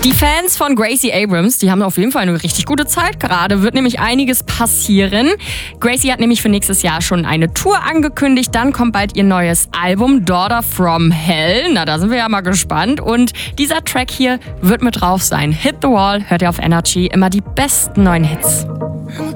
Die Fans von Gracie Abrams, die haben auf jeden Fall eine richtig gute Zeit gerade. Wird nämlich einiges passieren. Gracie hat nämlich für nächstes Jahr schon eine Tour angekündigt. Dann kommt bald ihr neues Album Daughter from Hell. Na, da sind wir ja mal gespannt. Und dieser Track hier wird mit drauf sein. Hit the Wall, hört ihr auf Energy. Immer die besten neuen Hits.